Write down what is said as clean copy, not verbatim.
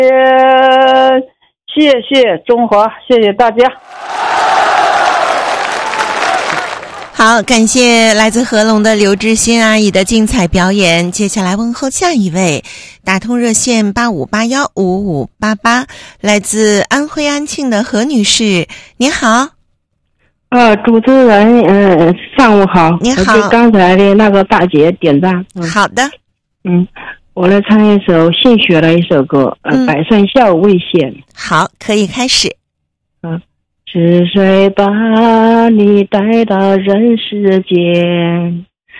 谢谢中华，谢谢大家。 好，感谢来自和龙的刘志新阿姨的精彩表演。接下来问候下一位，打通热线85815588，来自安徽安庆的何女士，您好。 主持人，上午好。 您好。 我给刚才的那个大姐点赞。 好的。 我来唱一首新学的一首歌，百善孝为先。 好，可以开始。 是谁把你带到人世间？